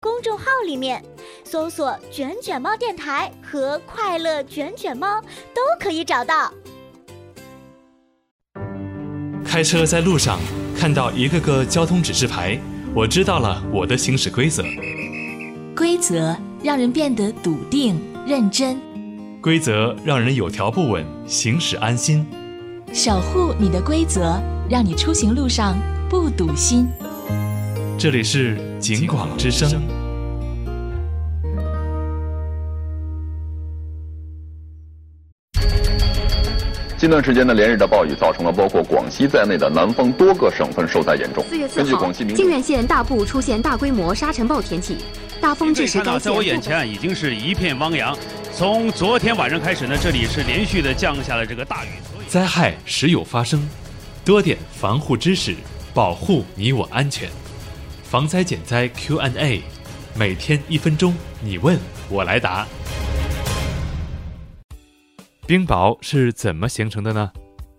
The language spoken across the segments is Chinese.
公众号里面搜索卷卷猫电台和快乐卷卷猫都可以找到。 开车在路上看到一个个交通指示牌，我知道了我的行驶规则。 规则让人变得笃定认真， 规则让人有条不紊，行驶安心。 守护你的规则，让你出行路上不堵心。 这里是警广之声。 近段时间的连日的暴雨造成了包括广西在内的南方多个省份受灾严重。 4月4号，靖远县大部出现大规模沙尘暴天气，大风致使该县在我眼前已经是一片汪洋。从昨天晚上开始呢，这里是连续的降下了这个大雨。 灾害时有发生，多点防护知识，保护你我安全。防灾减灾 Q&A， 每天1分钟，你问我来答。冰雹是怎么形成的呢？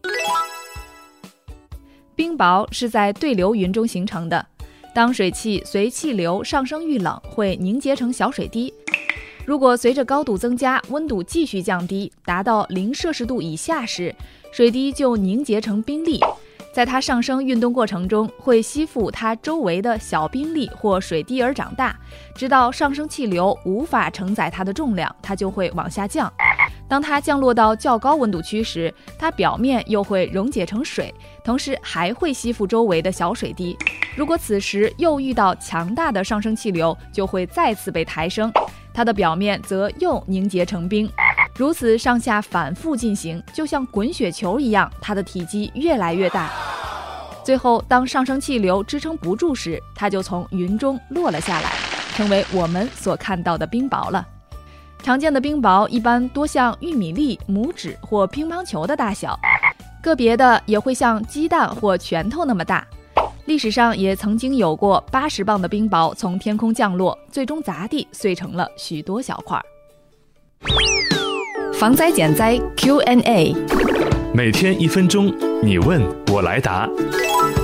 冰雹是在对流云中形成的，当水汽随气流上升遇冷，会凝结成小水滴。如果随着高度增加，温度继续降低，达到0摄氏度以下时，水滴就凝结成冰粒。在它上升运动过程中，会吸附它周围的小冰粒或水滴而长大，直到上升气流无法承载它的重量，它就会往下降。当它降落到较高温度区时，它表面又会溶解成水，同时还会吸附周围的小水滴。如果此时又遇到强大的上升气流，就会再次被抬升，它的表面则又凝结成冰。如此上下反复进行，就像滚雪球一样，它的体积越来越大。最后，当上升气流支撑不住时，它就从云中落了下来，成为我们所看到的冰雹了。常见的冰雹一般多像玉米粒、拇指或乒乓球的大小，个别的也会像鸡蛋或拳头那么大。历史上也曾经有过80磅的冰雹从天空降落，最终砸地碎成了许多小块。防灾减灾 Q&A， 每天1分钟，你问我来答。